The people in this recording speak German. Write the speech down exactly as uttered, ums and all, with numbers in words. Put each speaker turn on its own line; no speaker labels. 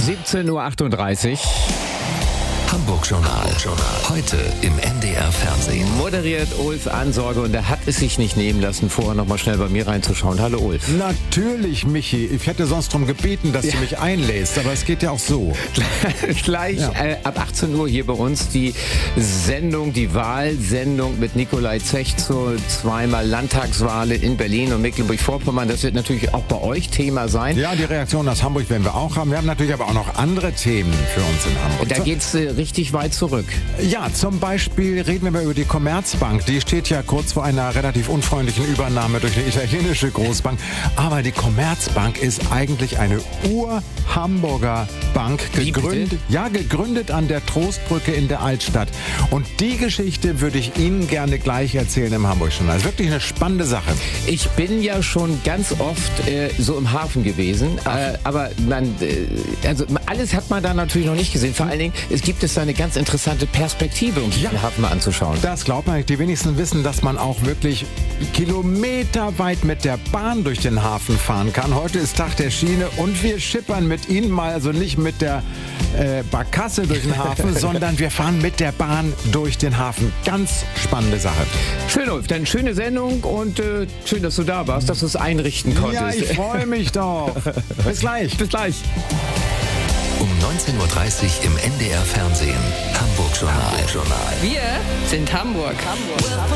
siebzehn Uhr achtunddreißig.
Hamburg-Journal. Heute im N D R-Fernsehen.
Moderiert Ulf Ansorge und er hat es sich nicht nehmen lassen, vorher noch mal schnell bei mir reinzuschauen. Hallo Ulf.
Natürlich, Michi. Ich hätte sonst darum gebeten, dass ja. du mich einlädst, aber es geht ja auch so.
Gleich ja. äh, ab achtzehn Uhr hier bei uns die Sendung, die Wahlsendung mit Nikolai Zech zur zweimal Landtagswahl in Berlin und Mecklenburg-Vorpommern. Das wird natürlich auch bei euch Thema sein.
Ja, die Reaktion aus Hamburg werden wir auch haben. Wir haben natürlich aber auch noch andere Themen für uns in Hamburg.
Da geht's äh, richtig weit zurück.
Ja, zum Beispiel reden wir mal über die Commerzbank. Die steht ja kurz vor einer relativ unfreundlichen Übernahme durch eine italienische Großbank. Aber die Commerzbank ist eigentlich eine Ur-Hamburger Bank. Gegründet, ja, gegründet an der Trostbrücke in der Altstadt. Und die Geschichte würde ich Ihnen gerne gleich erzählen im Hamburg-Journal. Das ist wirklich eine spannende Sache.
Ich bin ja schon ganz oft äh, so im Hafen gewesen. Äh, aber man, äh, also alles hat man da natürlich noch nicht gesehen. Vor allen Dingen, es gibt es da eine ganz interessante Perspektive, um sich ja. den Hafen mal anzuschauen.
Das glaubt man nicht. Die wenigsten wissen, dass man auch wirklich kilometerweit mit der Bahn durch den Hafen fahren kann. Heute ist Tag der Schiene und wir schippern mit Ihnen mal, also nicht mit der äh, Barkasse durch den Hafen, sondern wir fahren mit der Bahn durch den Hafen. Ganz spannende Sache.
Schön, Ulf. Dann schöne Sendung und äh, schön, dass du da warst, dass du es einrichten konntest.
Ja, ich freue mich doch. Bis gleich.
Bis gleich.
Um neunzehn Uhr dreißig im N D R-Fernsehen. Hamburg-Journal.
Wir sind Hamburg. Hamburg.